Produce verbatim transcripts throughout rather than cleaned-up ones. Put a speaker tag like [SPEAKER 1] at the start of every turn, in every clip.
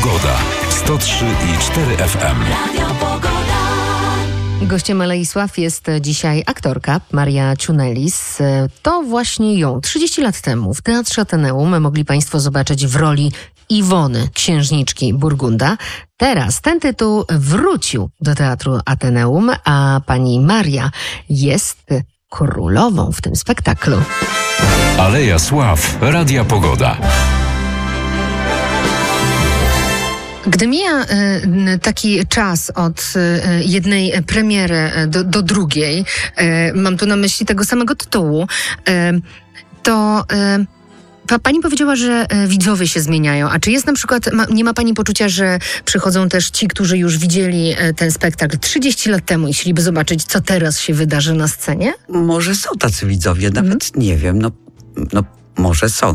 [SPEAKER 1] Pogoda. sto trzy i cztery F M.
[SPEAKER 2] Gościem Aleisław jest dzisiaj aktorka Maria Ciunelis. To właśnie ją trzydzieści lat temu w Teatrze Ateneum mogli Państwo zobaczyć w roli Iwony, księżniczki Burgunda. Teraz ten tytuł wrócił do Teatru Ateneum, a pani Maria jest królową w tym spektaklu.
[SPEAKER 1] Aleja Sław, Radia Pogoda.
[SPEAKER 2] Gdy mija y, taki czas od y, jednej premiery do, do drugiej, y, mam tu na myśli tego samego tytułu, y, to y, pani powiedziała, że y, widzowie się zmieniają. A czy jest na przykład, ma, nie ma pani poczucia, że przychodzą też ci, którzy już widzieli y, ten spektakl trzydzieści lat temu i chcieliby zobaczyć, co teraz się wydarzy na scenie?
[SPEAKER 3] Może są tacy widzowie, nawet mhm. nie wiem, no, no może są.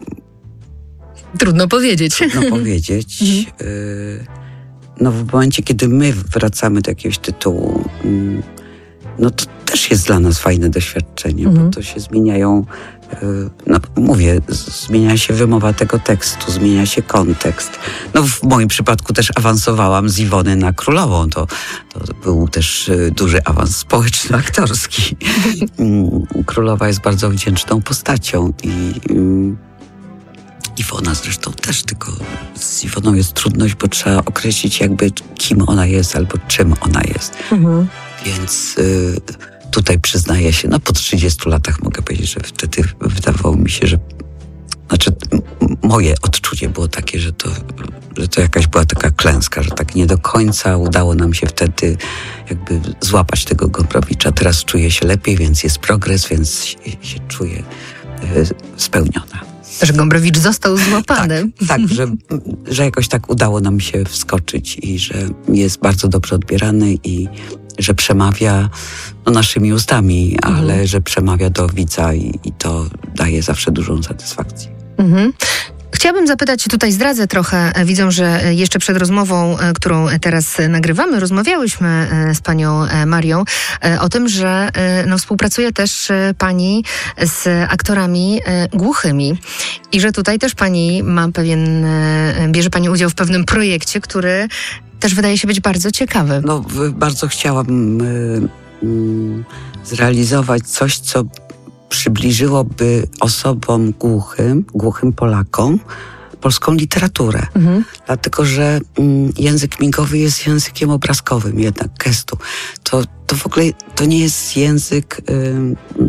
[SPEAKER 2] Trudno powiedzieć.
[SPEAKER 3] Trudno powiedzieć. y, no w momencie, kiedy my wracamy do jakiegoś tytułu, y, no to też jest dla nas fajne doświadczenie, mhm. bo to się zmieniają, y, no mówię, zmienia się wymowa tego tekstu, zmienia się kontekst. No w moim przypadku też awansowałam z Iwony na królową. To, to był też y, duży awans społeczno-aktorski. y, Królowa jest bardzo wdzięczną postacią i y, Iwona zresztą też, tylko z Iwoną jest trudność, bo trzeba określić jakby kim ona jest albo czym ona jest. Mhm. Więc y, tutaj przyznaję się, no po trzydziestu latach mogę powiedzieć, że wtedy wydawało mi się, że znaczy m- moje odczucie było takie, że to, że to jakaś była taka klęska, że tak nie do końca udało nam się wtedy jakby złapać tego Gombrowicza. Teraz czuję się lepiej, więc jest progres, więc się, się czuję y, spełniona.
[SPEAKER 2] Że Gombrowicz został złapany.
[SPEAKER 3] Tak, tak że, że jakoś tak udało nam się wskoczyć i że jest bardzo dobrze odbierany i że przemawia no, naszymi ustami, ale mhm. że przemawia do widza i, i to daje zawsze dużą satysfakcję. Mhm.
[SPEAKER 2] Chciałabym zapytać, tutaj zdradzę trochę, widzę, że jeszcze przed rozmową, którą teraz nagrywamy, rozmawiałyśmy z panią Marią o tym, że no, współpracuje też pani z aktorami głuchymi i że tutaj też pani ma pewien, bierze pani udział w pewnym projekcie, który też wydaje się być bardzo ciekawy.
[SPEAKER 3] No, bardzo chciałam y, y, zrealizować coś, co przybliżyłoby osobom głuchym, głuchym Polakom polską literaturę. Mhm. Dlatego, że mm, język migowy jest językiem obrazkowym jednak, gestu. To, to w ogóle to nie jest język y,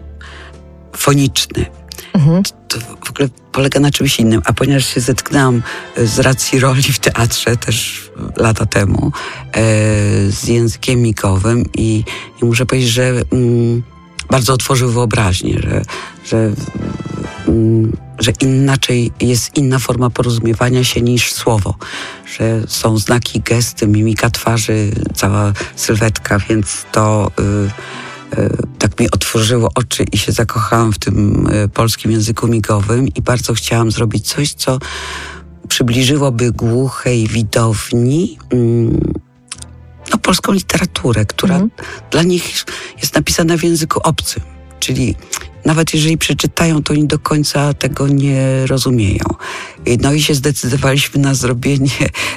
[SPEAKER 3] foniczny. Mhm. To, to w ogóle polega na czymś innym. A ponieważ się zetknęłam z racji roli w teatrze też lata temu e, z językiem migowym i, i muszę powiedzieć, że mm, bardzo otworzył wyobraźnię, że, że, mm, że inaczej jest inna forma porozumiewania się niż słowo, że są znaki, gesty, mimika twarzy, cała sylwetka, więc to y, y, tak mi otworzyło oczy i się zakochałam w tym y, polskim języku migowym i bardzo chciałam zrobić coś, co przybliżyłoby głuchej widowni y, no, polską literaturę, która mm. dla nich jest napisana w języku obcym. Czyli nawet jeżeli przeczytają, to oni do końca tego nie rozumieją. No i się zdecydowaliśmy na zrobienie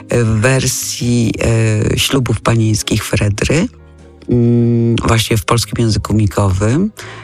[SPEAKER 3] wersji e, ślubów panieńskich Fredry, mm, właśnie w polskim języku migowym.